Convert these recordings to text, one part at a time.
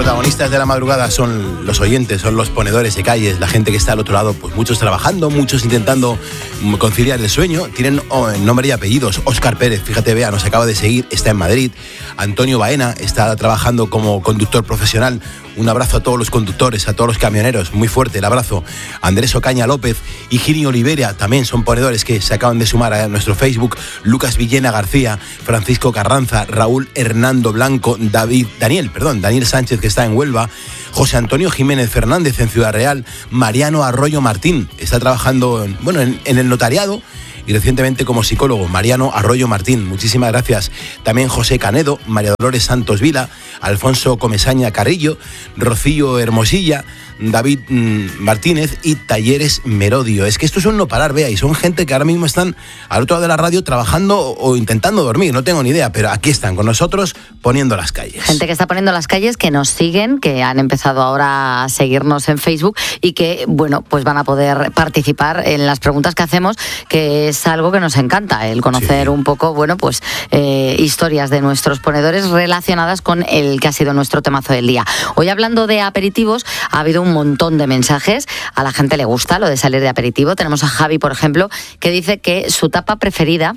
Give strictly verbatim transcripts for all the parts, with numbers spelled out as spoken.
protagonistas de la madrugada son los oyentes, son los ponedores de calles, la gente que está al otro lado, pues muchos trabajando, muchos intentando conciliar el sueño. Tienen oh, nombre y apellidos. Óscar Pérez, fíjate, vea, nos acaba de seguir, está en Madrid. Antonio Baena está trabajando como conductor profesional. Un abrazo a todos los conductores, a todos los camioneros, muy fuerte el abrazo. Andrés Ocaña López y Gini Olivera también son ponedores que se acaban de sumar a nuestro Facebook. Lucas Villena García, Francisco Carranza, Raúl Hernando Blanco, David, Daniel, perdón, Daniel Sánchez, que está en Huelva, José Antonio Jiménez Fernández en Ciudad Real, Mariano Arroyo Martín, está trabajando en, bueno, en, en el notariado y recientemente como psicólogo. Mariano Arroyo Martín, muchísimas gracias. También José Canedo, María Dolores Santos Vila, Alfonso Comesaña Carrillo, Rocío Hermosilla, David mmm, Martínez y Talleres Merodio. Es que esto es un no parar, vea, y son gente que ahora mismo están al otro lado de la radio trabajando o, o intentando dormir, no tengo ni idea, pero aquí están con nosotros poniendo las calles. Gente que está poniendo las calles, que nos siguen, que han empezado ahora a seguirnos en Facebook y que, bueno, pues van a poder participar en las preguntas que hacemos, que es algo que nos encanta, el conocer sí. un poco, bueno, pues eh, historias de nuestros ponedores relacionadas con el que ha sido nuestro temazo del día. Hoy, hablando de aperitivos, ha habido un montón de mensajes, a la gente le gusta lo de salir de aperitivo. Tenemos a Javi, por ejemplo, que dice que su tapa preferida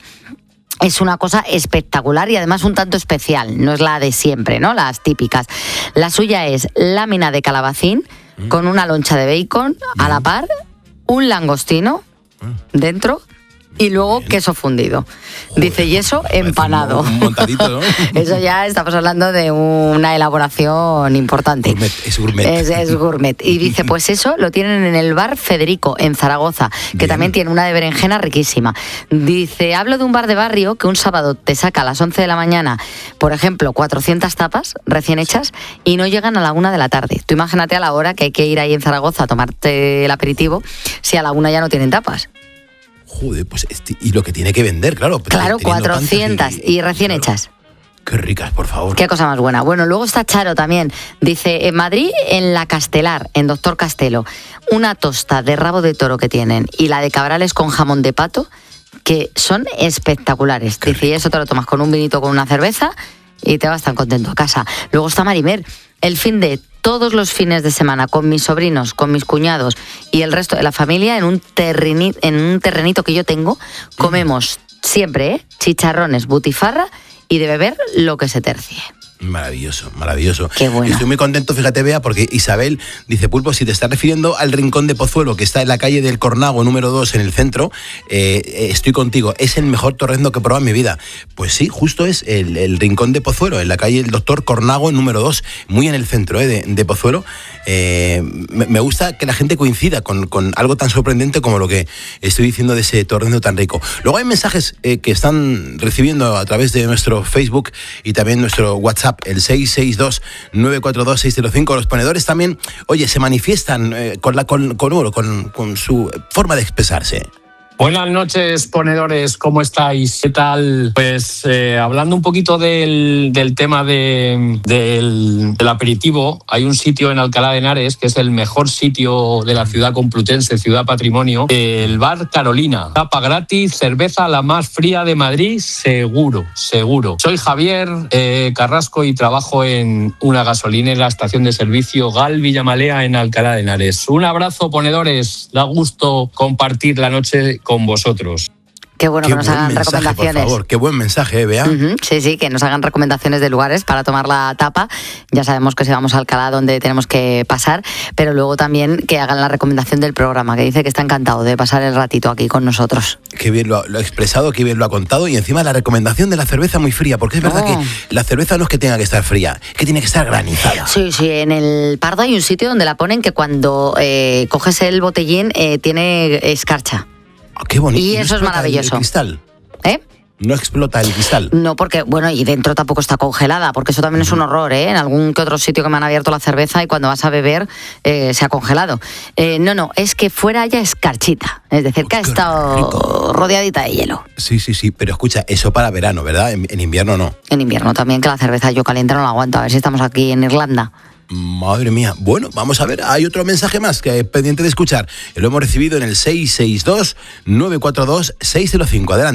es una cosa espectacular y además un tanto especial, no es la de siempre, ¿no? Las típicas. La suya es lámina de calabacín mm. con una loncha de bacon mm. a la par, un langostino mm. dentro y luego Bien. queso fundido. Joder, dice, y eso empanado. Un montadito, ¿no? Eso ya estamos hablando de una elaboración importante. Gourmet, es gourmet. Es, es gourmet. Y dice, pues eso lo tienen en el bar Federico, en Zaragoza, que Bien. también tiene una de berenjena riquísima. Dice, hablo de un bar de barrio que un sábado te saca a las once de la mañana, por ejemplo, cuatrocientas tapas recién hechas y no llegan a la una de la tarde. Tú imagínate a la hora que hay que ir ahí en Zaragoza a tomarte el aperitivo, si a la una ya no tienen tapas. Joder, pues este, y lo que tiene que vender, claro. Claro, cuatrocientas y, y recién claro. hechas. Qué ricas, por favor. Qué cosa más buena. Bueno, luego está Charo también. Dice, en Madrid, en la Castelar, en Doctor Castelo, una tosta de rabo de toro que tienen y la de cabrales con jamón de pato, que son espectaculares. Qué Dice, rico. Y eso te lo tomas con un vinito, con una cerveza y te vas tan contento a casa. Luego está Marimer, el fin de todos los fines de semana con mis sobrinos, con mis cuñados y el resto de la familia en un, terreni- en un terrenito que yo tengo, comemos siempre ¿eh? chicharrones, butifarra y de beber lo que se tercie. Maravilloso, maravilloso. Qué bueno. Estoy muy contento, fíjate, Bea, porque Isabel dice, Pulpo, si te estás refiriendo al Rincón de Pozuelo, que está en la calle del Cornago, número dos, en el centro, eh, estoy contigo. Es el mejor torrendo que he probado en mi vida. Pues sí, justo es el, el Rincón de Pozuelo, en la calle del Doctor Cornago, número dos, muy en el centro eh, de, de Pozuelo. Eh, me, me gusta que la gente coincida con, con algo tan sorprendente como lo que estoy diciendo de ese torrendo tan rico. Luego hay mensajes eh, que están recibiendo a través de nuestro Facebook y también nuestro WhatsApp, el seis seis dos, nueve cuatro dos, seis cero cinco. Los ponedores también, oye, se manifiestan eh, con, la, con, con, con, con su forma de expresarse. Buenas noches, ponedores, ¿cómo estáis? ¿Qué tal? Pues eh, hablando un poquito del, del tema de, del, del aperitivo, hay un sitio en Alcalá de Henares que es el mejor sitio de la ciudad complutense, Ciudad Patrimonio, el Bar Carolina. Tapa gratis, cerveza la más fría de Madrid, seguro, seguro. Soy Javier eh, Carrasco y trabajo en una gasolinera, estación de servicio Gal Villamalea en Alcalá de Henares. Un abrazo, ponedores, da gusto compartir la noche con vosotros. Qué bueno Qué que nos buen hagan mensaje, recomendaciones. Por favor, qué buen mensaje, ¿eh, Bea? Uh-huh, sí, sí, que nos hagan recomendaciones de lugares para tomar la tapa. Ya sabemos que si vamos a Alcalá, donde tenemos que pasar, pero luego también que hagan la recomendación del programa, que dice que está encantado de pasar el ratito aquí con nosotros. Qué bien lo ha, lo ha expresado, qué bien lo ha contado, y encima la recomendación de la cerveza muy fría, porque es verdad oh. que la cerveza no es que tenga que estar fría, es que tiene que estar granizada. Sí, sí, en el Pardo hay un sitio donde la ponen que cuando eh, coges el botellín eh, tiene escarcha. Oh, qué bonito. Y eso es maravilloso. El cristal. ¿Eh? No explota el cristal. No, porque, bueno, y dentro tampoco está congelada, porque eso también es un horror, ¿eh? En algún que otro sitio que me han abierto la cerveza y cuando vas a beber eh, se ha congelado. Eh, no, no, es que fuera haya escarchita, es decir, oh, que ha estado rico. Rodeadita de hielo. Sí, sí, sí, pero escucha, eso para verano, ¿verdad? En, en invierno no. En invierno también, que la cerveza yo caliente no la aguanto, a ver si estamos aquí en Irlanda. Madre mía. Bueno, vamos a ver, hay otro mensaje más que es pendiente de escuchar. Lo hemos recibido en el seis seis dos, nueve cuatro dos, seis cero cinco. Adelante.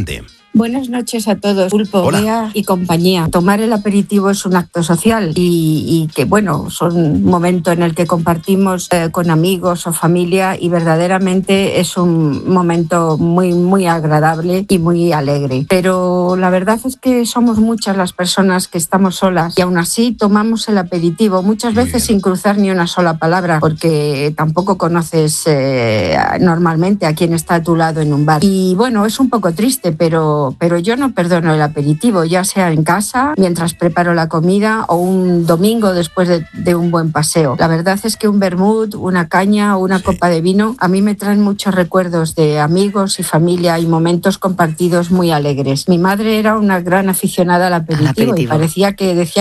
Buenas noches a todos, Pulpo, Hola. Bea y compañía. Tomar el aperitivo es un acto social y, y que, bueno, son un momento en el que compartimos eh, con amigos o familia y verdaderamente es un momento muy, muy agradable y muy alegre. Pero la verdad es que somos muchas las personas que estamos solas y aún así tomamos el aperitivo, muchas Muy veces bien. sin cruzar ni una sola palabra, porque tampoco conoces eh, normalmente a quien está a tu lado en un bar. Y bueno, es un poco triste, pero, pero yo no perdono el aperitivo, ya sea en casa, mientras preparo la comida o un domingo después de, de un buen paseo. La verdad es que un vermut, una caña o una Sí. copa de vino a mí me traen muchos recuerdos de amigos y familia y momentos compartidos muy alegres. Mi madre era una gran aficionada al aperitivo, aperitivo. y parecía que decía